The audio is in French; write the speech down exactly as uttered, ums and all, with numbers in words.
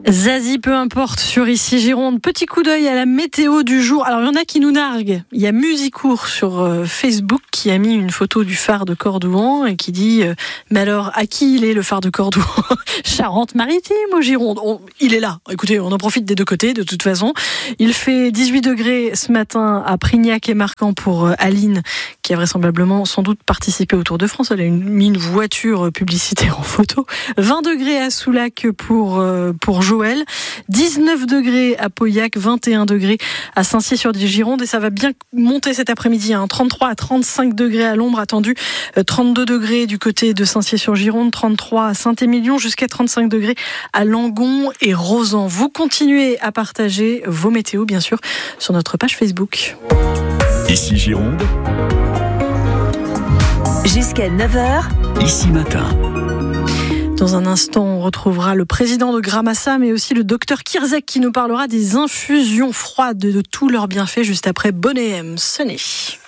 Zazie, peu importe, sur Ici Gironde. Petit coup d'œil à la météo du jour. Alors, il y en a qui nous narguent. Il y a Musicourt sur euh, Facebook qui a mis une photo du phare de Cordouan et qui dit euh, mais alors, à qui il est le phare de Cordouan? Charente-Maritime ou Gironde? On, Il est là. Écoutez, on en profite des deux côtés, de toute façon. Il fait dix-huit degrés ce matin à Prignac et Marcan pour euh, Aline, qui a vraisemblablement sans doute participé au Tour de France. Elle a une, mis une voiture publicitaire en photo. vingt degrés à Soulac pour, euh, pour Joël. dix-neuf degrés à Pauillac, vingt et un degrés à Saint-Cyr-sur-Gironde, et ça va bien monter cet après-midi, hein. trente-trois à trente-cinq degrés à l'ombre attendu, trente-deux degrés du côté de Saint-Cyr-sur-Gironde, trente-trois à Saint-Émilion, jusqu'à trente-cinq degrés à Langon et Rozan. Vous continuez à partager vos météos, bien sûr, sur notre page Facebook. Ici Gironde. Jusqu'à neuf heures. Ici Matin. Dans un instant, on retrouvera le président de Gramassa, mais aussi le docteur Kirzek qui nous parlera des infusions froides, de tous leurs bienfaits, juste après Bonnet M. Sonné.